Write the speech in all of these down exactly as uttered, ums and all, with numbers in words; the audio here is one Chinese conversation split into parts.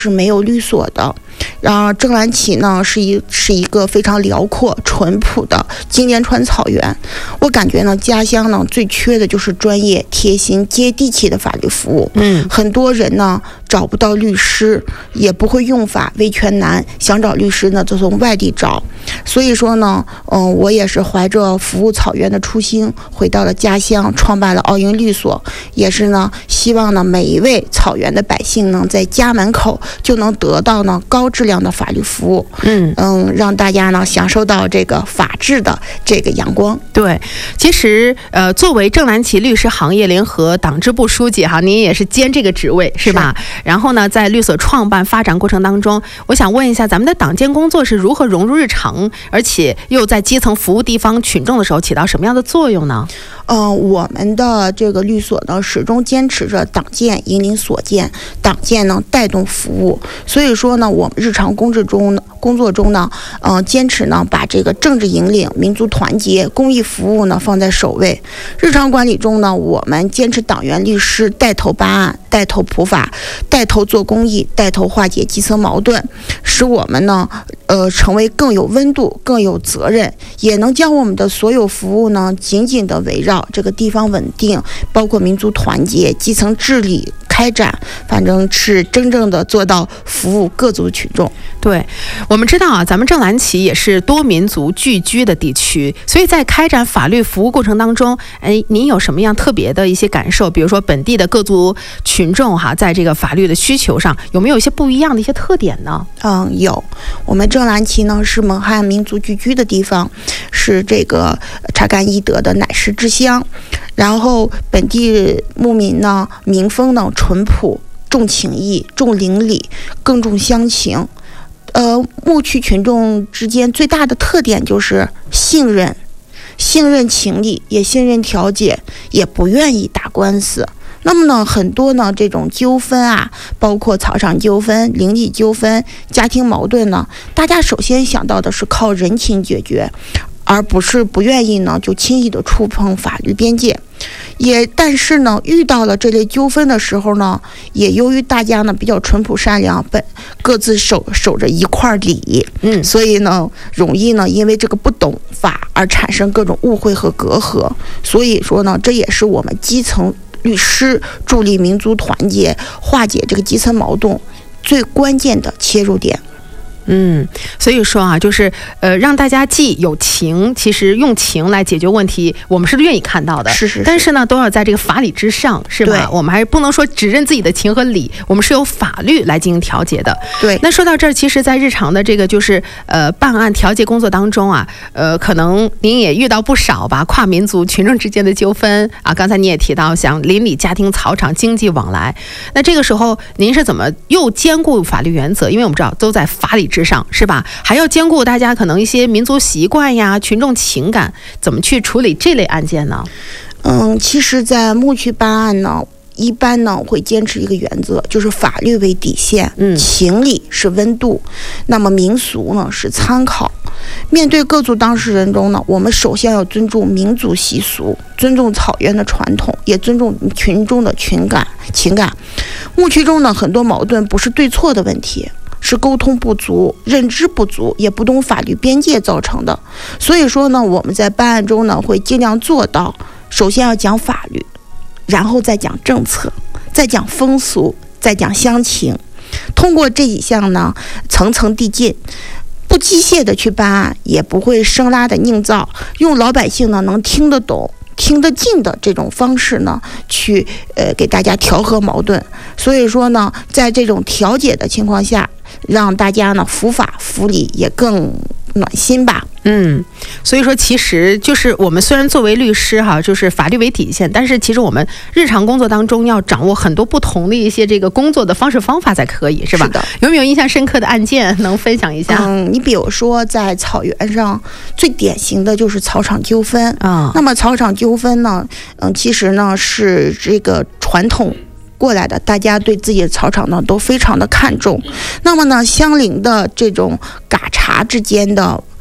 是没有律所的。然后正蓝旗呢是一是一个非常辽阔淳朴的金莲川草原。我感觉呢家乡呢最缺的就是专业贴心接地气的法律服务。 嗯， 很多人呢找不到律师，也不会用法，维权难，想找律师呢就从外地找。所以说呢嗯，我也是怀着服务草原的初心回到了家乡，创办了奥英律所，也是呢希望呢每一位草原的百姓呢在家门口就能得到呢高质量的法律服务。 嗯嗯，让大家呢享受到这个法治的这个阳光。 对，其实呃，作为正蓝旗律师行业联合党支部书记哈，您也是兼这个职位是吧？是。然后呢，在律所创办发展过程当中，我想问一下，咱们的党建工作是如何融入日常，而且又在基层服务地方群众的时候起到什么样的作用呢？ 嗯、呃，我们的这个律所呢，始终坚持着党建引领所建，党建呢带动服务。所以说呢，我们日常工作中呢，工作中呢，嗯、呃，坚持呢把这个政治引领、民族团结、公益服务呢放在首位。日常管理中呢，我们坚持党员律师带头办案、带头普法、带头做公益、带头化解基层矛盾，使我们呢，呃，成为更有温度、更有责任，也能将我们的所有服务呢紧紧地围绕这个地方稳定，包括民族团结、基层治理开展，反正是真正的做到服务各族群众。 对，我们知道啊，咱们正蓝旗也是多民族聚居的地区，所以在开展法律服务过程当中，哎，您有什么样特别的一些感受？比如说本地的各族群众哈，在这个法律的需求上，有没有一些不一样的一些特点呢？ 嗯，有。我们正蓝旗呢是蒙汉民族聚居的地方，是这个查干伊德的乃师之乡。然后本地牧民呢，民风呢淳朴，重情义，重邻里，更重乡情。呃，牧区群众之间最大的特点就是信任，信任情理，也信任调解，也不愿意打官司。那么呢，很多呢这种纠纷啊，包括草场纠纷、邻里纠纷、家庭矛盾呢，大家首先想到的是靠人情解决，而不是不愿意呢就轻易的触碰法律边界。也但是呢，遇到了这类纠纷的时候呢，也由于大家呢比较淳朴善良，本各自守守着一块理， 嗯， 所以呢容易呢因为这个不懂法而产生各种误会和隔阂。所以说呢，这也是我们基层律师助力民族团结、化解这个基层矛盾最关键的切入点。 嗯，所以说啊，就是呃，让大家既有情，其实用情来解决问题，我们是愿意看到的。 是是是。 但是呢，都要在这个法理之上，是吧？我们还不能说只认自己的情和理，我们是有法律来进行调解的。 对。 那说到这儿，其实，在日常的这个就是呃办案调解工作当中啊，呃，可能您也遇到不少吧，跨民族群众之间的纠纷啊。刚才你也提到，像邻里、家庭、草场、经济往来，那这个时候您是怎么又兼顾法律原则？因为我们知道都在法理之上，是吧？还要兼顾大家可能一些民族习惯呀、群众情感，怎么去处理这类案件呢？ 嗯，其实，在牧区办案呢，一般呢会坚持一个原则，就是法律为底线， 嗯， 情理是温度，那么民俗呢是参考。面对各族当事人中呢，我们首先要尊重民族习俗，尊重草原的传统，也尊重群众的情感情感。牧区中呢，很多矛盾不是对错的问题，是沟通不足、认知不足，也不懂法律边界造成的。所以说呢，我们在办案中呢，会尽量做到，首先要讲法律，然后再讲政策，再讲风俗，再讲乡情。通过这几项呢，层层递进，不机械的去办案，也不会生拉的硬造，用老百姓呢能听得懂、听得进的这种方式呢，去呃给大家调和矛盾。所以说呢，在这种调解的情况下，让大家呢服法服理也更暖心吧。 嗯，所以说其实就是我们虽然作为律师哈，就是法律为底线，但是其实我们日常工作当中要掌握很多不同的一些这个工作的方式方法才可以，是吧？ 是的。 有没有印象深刻的案件能分享一下？ 嗯，你比如说在草原上最典型的就是草场纠纷啊、哦。 那么草场纠纷呢，嗯，其实呢是这个传统过来的，大家对自己的草场呢都非常的看重。那么呢，相邻的这种嘎查之间的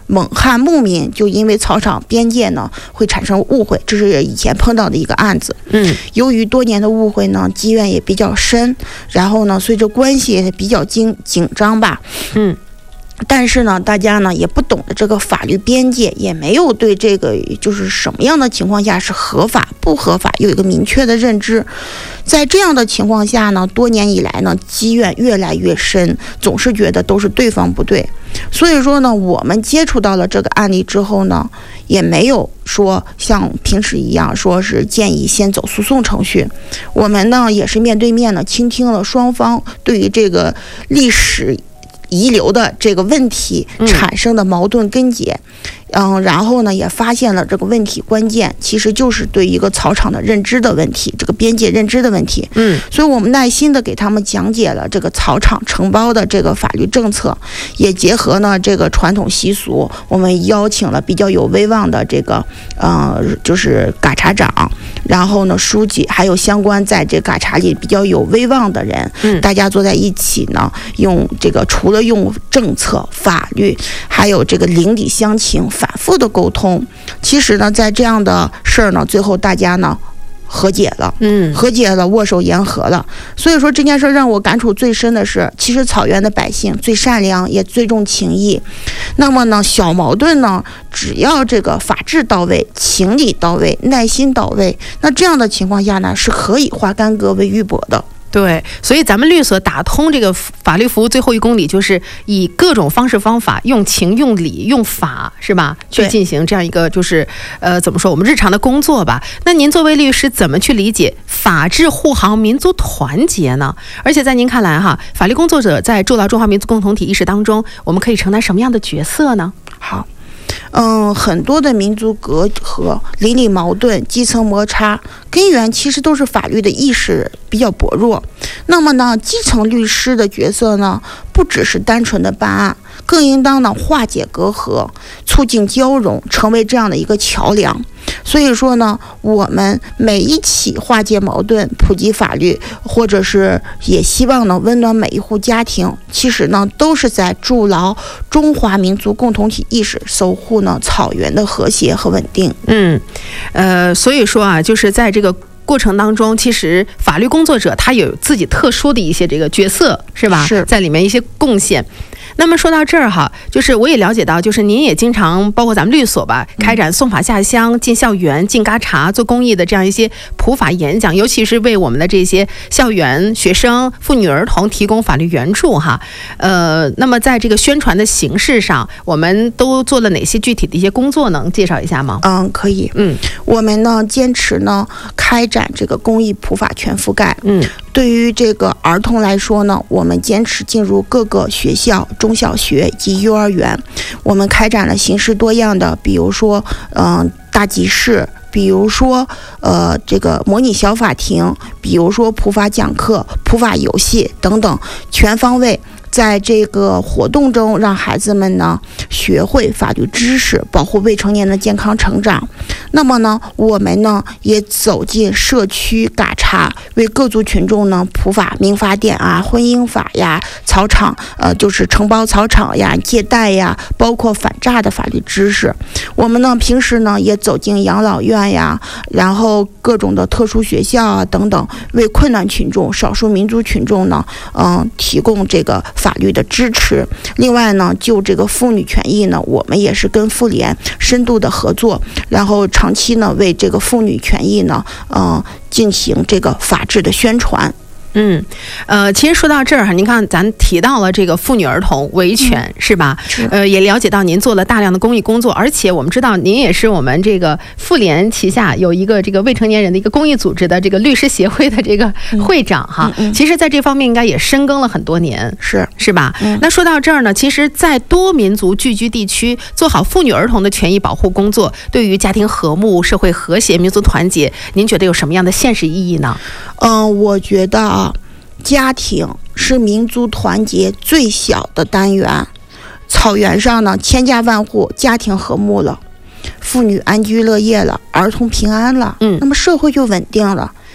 蒙汉牧民就因为草场边界呢会产生误会，这是以前碰到的一个案子。 嗯， 由于多年的误会呢，积怨也比较深，然后呢，随着关系也比较紧紧张吧。 嗯。 但是呢，大家呢也不懂得这个法律边界，也没有对这个就是什么样的情况下是合法不合法有一个明确的认知。在这样的情况下呢，多年以来呢，积怨越来越深，总是觉得都是对方不对。所以说呢，我们接触到了这个案例之后呢，也没有说像平时一样说是建议先走诉讼程序，我们呢也是面对面呢倾听了双方对于这个历史遗留的这个问题产生的矛盾根结，嗯, 嗯，然后呢，也发现了这个问题关键其实就是对一个草场的认知的问题，这个边界认知的问题。 嗯， 所以我们耐心的给他们讲解了这个草场承包的这个法律政策，也结合呢这个传统习俗，我们邀请了比较有威望的这个呃，就是嘎查长，然后呢书记，还有相关在这嘎查里比较有威望的人， 嗯， 大家坐在一起呢，用这个除了用政策、法律，还有这个邻里乡情，反复的沟通。其实呢，在这样的事儿呢，最后大家呢和解了， 嗯， 和解了，握手言和了。所以说这件事让我感触最深的是，其实草原的百姓最善良，也最重情义。那么呢，小矛盾呢，只要这个法治到位、情理到位、耐心到位，那这样的情况下呢，是可以化干戈为玉帛的。 对，所以咱们律所打通这个法律服务最后一公里，就是以各种方式方法，用情、用理、用法，是吧？去进行这样一个就是呃，怎么说我们日常的工作吧。那您作为律师，怎么去理解法治护航、民族团结呢？而且在您看来哈，法律工作者在铸造中华民族共同体意识当中，我们可以承担什么样的角色呢？ 好。嗯，很多的民族隔阂、邻里矛盾、基层摩擦，根源其实都是法律的意识比较薄弱。那么呢，基层律师的角色呢，不只是单纯的办案，更应当呢化解隔阂，促进交融，成为这样的一个桥梁。所以说呢，我们每一起化解矛盾、普及法律，或者是也希望呢温暖每一户家庭，其实呢都是在筑牢中华民族共同体意识，守护呢草原的和谐和稳定。 嗯，呃，所以说啊，就是在这个过程当中，其实法律工作者他有自己特殊的一些这个角色，是吧？ 是在里面一些贡献。那么说到这儿哈，就是我也了解到，就是您也经常包括咱们律所吧，开展送法下乡、进校园、进嘎查、做公益的这样一些普法演讲，尤其是为我们的这些校园学生、妇女儿童提供法律援助哈。呃，那么在这个宣传的形式上，我们都做了哪些具体的一些工作，能介绍一下吗？ 嗯，可以。 嗯， 我们呢坚持呢开展这个公益普法全覆盖。 嗯，对于这个儿童来说呢，我们坚持进入各个学校、中小学及幼儿园，我们开展了形式多样的，比如说，嗯、呃，大集市，比如说，呃，这个模拟小法庭，比如说普法讲课、普法游戏等等，全方位。在这个活动中，让孩子们呢学会法律知识，保护未成年的健康成长。那么呢，我们呢也走进社区嘎查，为各族群众呢普法民法典啊、婚姻法呀、草场呃就是承包草场呀、借贷呀，包括反诈的法律知识。我们呢平时呢也走进养老院呀，然后各种的特殊学校啊等等，为困难群众、少数民族群众呢，嗯、呃，提供这个法律的支持。另外呢，就这个妇女权益呢，我们也是跟妇联深度的合作，然后长期呢为这个妇女权益呢，嗯、呃，进行这个法治的宣传。 嗯，呃，其实说到这儿哈，您看咱提到了这个妇女儿童维权、嗯、是吧？ 是。 呃，也了解到您做了大量的公益工作，而且我们知道您也是我们这个妇联旗下有一个这个未成年人的一个公益组织的这个律师协会的这个会长哈。嗯嗯嗯、其实，在这方面应该也深耕了很多年， 是是吧？嗯。那说到这儿呢，其实，在多民族聚居地区做好妇女儿童的权益保护工作，对于家庭和睦、社会和谐、民族团结，您觉得有什么样的现实意义呢？ 嗯，我觉得啊，家庭是民族团结最小的单元。草原上呢，千家万户，家庭和睦了，妇女安居乐业了，儿童平安了，嗯，那么社会就稳定了，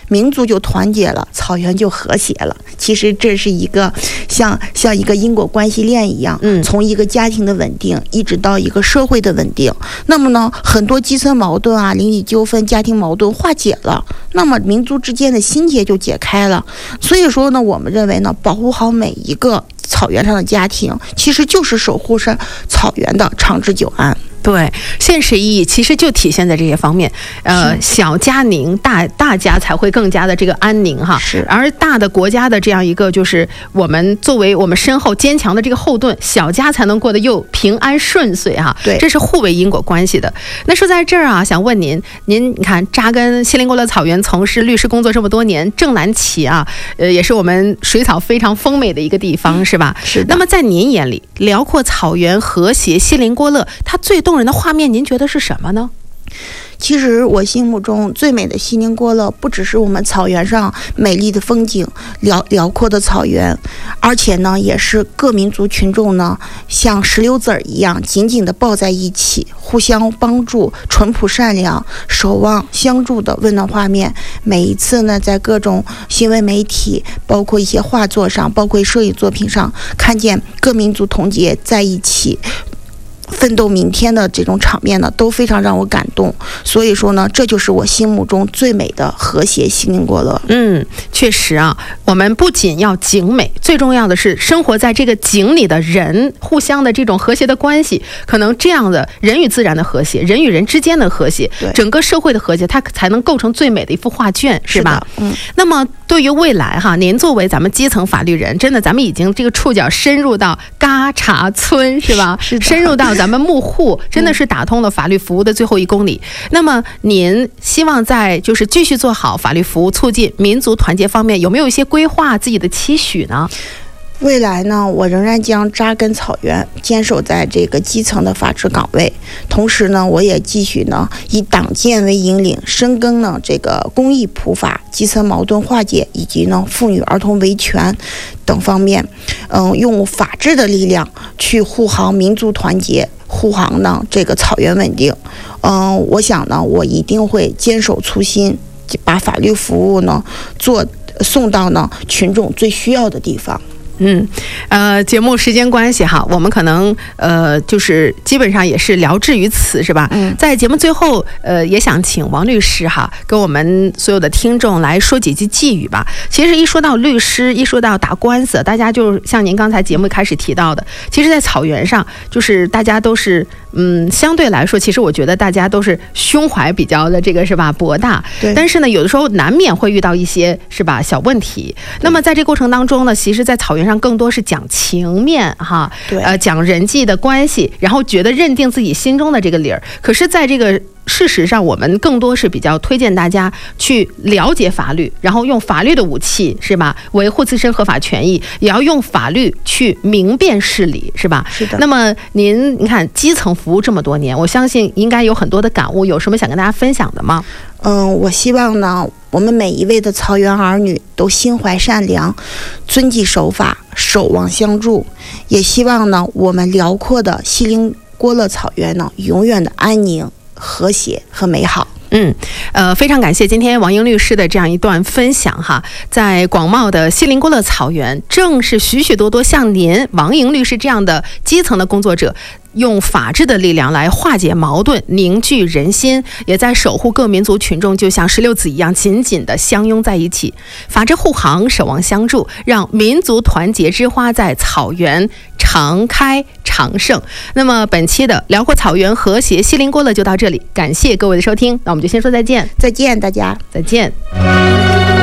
民族就团结了，草原就和谐了。其实这是一个像像一个因果关系链一样， 嗯， 从一个家庭的稳定一直到一个社会的稳定。那么呢，很多基层矛盾啊、邻里纠纷、家庭矛盾化解了，那么民族之间的心结就解开了。所以说呢，我们认为呢，保护好每一个草原上的家庭，其实就是守护上草原的长治久安。 对，现实意义其实就体现在这些方面。呃，小家宁，大大家才会更加的这个安宁哈。 是。 而大的国家的这样一个，就是我们作为我们身后坚强的这个后盾，小家才能过得又平安顺遂哈。 对， 这是互为因果关系的。那说在这儿啊，想问您，您你看扎根锡林郭勒草原，从事律师工作这么多年，正南旗啊，呃，也是我们水草非常丰美的一个地方，是吧？ 是的。 那么在您眼里，辽阔草原、和谐锡林郭勒，它最动人的画面，您觉得是什么呢？ 其实我心目中最美的锡林郭勒，不只是我们草原上美丽的风景、辽辽阔的草原，而且呢，也是各民族群众呢像石榴籽儿一样紧紧地抱在一起，互相帮助、淳朴善良、守望相助的温暖画面。每一次呢，在各种新闻媒体，包括一些画作上，包括摄影作品上，看见各民族团结在一起奋斗明天的这种场面呢，都非常让我感动。所以说呢，这就是我心目中最美的和谐锡林郭勒。 嗯，确实啊，我们不仅要景美，最重要的是生活在这个景里的人互相的这种和谐的关系。可能这样的人与自然的和谐，人与人之间的和谐，整个社会的和谐，它才能构成最美的一幅画卷，是吧？ 是嗯。 那么对于未来哈，您作为咱们基层法律人，真的咱们已经这个触角深入到嘎查村，是吧？ 是的。 深入到咱们幕户，真的是打通了法律服务的最后一公里。嗯、那么您希望在就是继续做好法律服务、促进民族团结方面，有没有一些规划、自己的期许呢？ 未来呢，我仍然将扎根草原，坚守在这个基层的法治岗位。同时呢，我也继续呢以党建为引领，深耕呢这个公益普法、基层矛盾化解以及呢妇女儿童维权等方面，嗯，用法治的力量去护航民族团结，护航呢这个草原稳定。嗯，我想呢，我一定会坚守初心，把法律服务呢做送到呢群众最需要的地方。 嗯，呃，节目时间关系哈，我们可能呃，就是基本上也是聊至于此，是吧？ 嗯， 在节目最后，呃，也想请王律师哈，跟我们所有的听众来说几句寄语吧。其实一说到律师，一说到打官司，大家就像您刚才节目开始提到的，其实，在草原上，就是大家都是。嗯，相对来说，其实我觉得大家都是胸怀比较的这个是吧博大， 对。 但是呢，有的时候难免会遇到一些是吧小问题。那么在这过程当中呢，其实，在草原上更多是讲情面哈， 对， 呃，讲人际的关系，然后觉得认定自己心中的这个理儿。可是，在这个事实上，我们更多是比较推荐大家去了解法律，然后用法律的武器是吧，维护自身合法权益，也要用法律去明辨事理，是吧？ 是的。 那么您，你看基层服务这么多年，我相信应该有很多的感悟，有什么想跟大家分享的吗？ 嗯，我希望呢，我们每一位的草原儿女都心怀善良，遵纪守法，守望相助。也希望呢，我们辽阔的锡林郭勒草原呢，永远的安宁、和谐和美好。 嗯，呃，非常感谢今天王英律师的这样一段分享哈，在广袤的锡林郭勒草原，正是许许多多像您王英律师这样的基层的工作者，用法治的力量来化解矛盾，凝聚人心，也在守护各民族群众，就像石榴籽一样紧紧地相拥在一起，法治护航，守望相助，让民族团结之花在草原常开常盛。那么本期的辽阔草原和谐锡林郭勒就到这里，感谢各位的收听，那我们就先说再见。 再见，大家， 再见。